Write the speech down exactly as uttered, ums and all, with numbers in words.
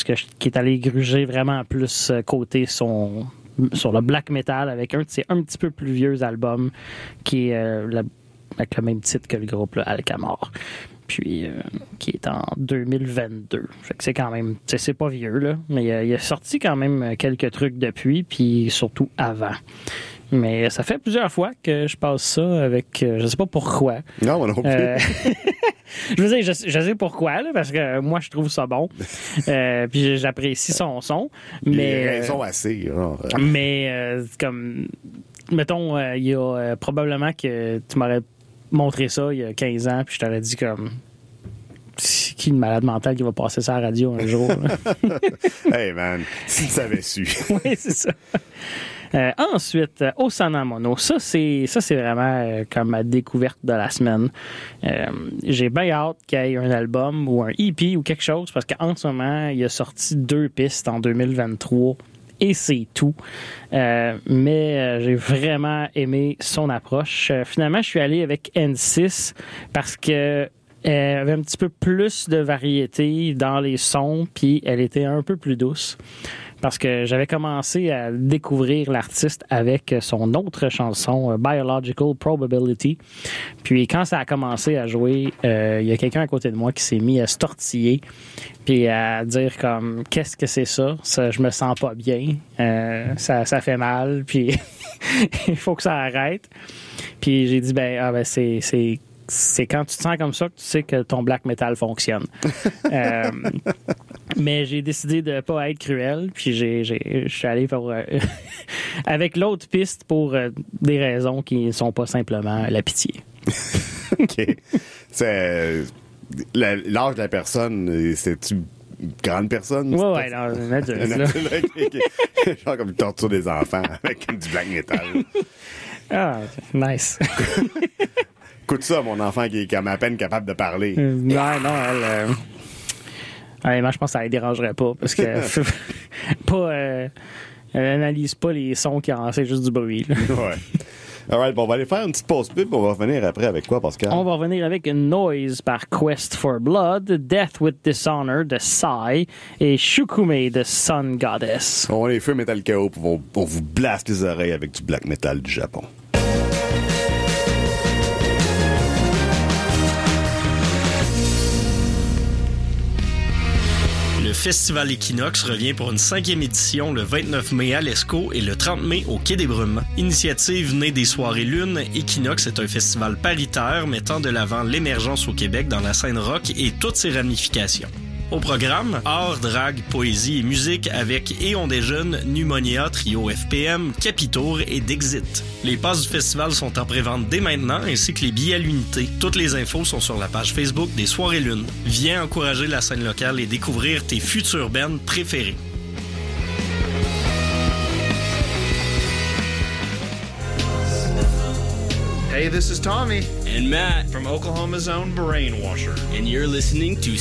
que je, qui est allé gruger vraiment plus côté son sur le black metal avec un de ses un petit peu plus vieux albums qui est euh, la, avec le même titre que le groupe là, Alkamar. Puis euh, qui est en deux mille vingt-deux. Fait que c'est quand même, c'est pas vieux là, mais euh, il a sorti quand même quelques trucs depuis, puis surtout avant. Mais ça fait plusieurs fois que je passe ça avec, euh, je sais pas pourquoi. Non, moi non plus. Euh, je veux dire, je, je sais pourquoi là, parce que moi je trouve ça bon, euh, puis j'apprécie son son. Mais il a raison assez. Genre. Mais euh, comme, mettons, euh, il y a euh, probablement que tu m'aurais montré ça il y a quinze ans, puis je t'aurais dit comme, qui est une malade mentale qui va passer ça à la radio un jour. Hey man, si tu savais su. Oui, c'est ça. Euh, ensuite, euh, Osana Mono, ça c'est ça c'est vraiment euh, comme ma découverte de la semaine. Euh, j'ai bien hâte qu'il y ait un album ou un E P ou quelque chose parce qu'en ce moment, il a sorti deux pistes en deux mille vingt-trois et c'est tout. Euh, mais euh, j'ai vraiment aimé son approche. Euh, finalement, je suis allé avec N six parce que elle avait un petit peu plus de variété dans les sons, puis elle était un peu plus douce. Parce que j'avais commencé à découvrir l'artiste avec son autre chanson, Biological Probability. Puis quand ça a commencé à jouer, euh, il y a quelqu'un à côté de moi qui s'est mis à se tortiller puis à dire comme, qu'est-ce que c'est ça? ça je me sens pas bien. Euh, ça, ça fait mal, puis il faut que ça arrête. Puis j'ai dit, ben, ah, ben c'est... c'est c'est quand tu te sens comme ça que tu sais que ton black metal fonctionne. euh, mais j'ai décidé de pas être cruel, puis j'ai, j'ai, je suis allé pour, euh, avec l'autre piste pour euh, des raisons qui ne sont pas simplement la pitié. OK. C'est, la, l'âge de la personne, c'est-tu une grande personne? Oui, oui, non, c'est okay, okay. Genre comme torture des enfants avec du black metal. Ah, nice. Écoute ça, mon enfant qui est comme à peine capable de parler. Euh, ouais, non, elle... Euh... Ouais, moi, je pense que ça ne dérangerait pas, parce que... pas... Euh... Elle n'analyse pas les sons qui en... C'est juste du bruit, là. Ouais. All right, bon, on va aller faire une petite pause pub, on va revenir après avec quoi, Pascal? On va revenir avec Noise par Quest for Blood, Death with Dishonor de Psy et Shukume de Sun Goddess. On les feux Metal Chaos pour, pour vous blaster les oreilles avec du black metal du Japon. Le Festival Equinox revient pour une cinquième édition le vingt-neuf mai à l'Esco et le trente mai au Quai des Brumes. Initiative née des Soirées Lune, Equinox est un festival paritaire mettant de l'avant l'émergence au Québec dans la scène rock et toutes ses ramifications. Au programme, art, drague, poésie et musique avec Et on déjeune, Pneumonia, Trio F P M, Capitour et Dexit. Les passes du festival sont en pré-vente dès maintenant ainsi que les billets à l'unité. Toutes les infos sont sur la page Facebook des Soirées Lune. Viens encourager la scène locale et découvrir tes futures bands préférées. Hey, this is Tommy. And Matt from Oklahoma's own Brainwasher. And you're listening to